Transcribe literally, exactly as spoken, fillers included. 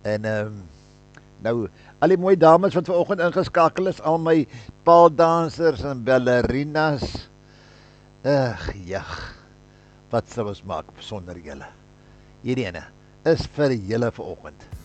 En um, nou, al die mooi dames wat vanoggend ingeskakel is, al my paaldansers en ballerinas, ag, jag, wat sal ons maak sonder julle? Hierdie ene is vir julle vanoggend.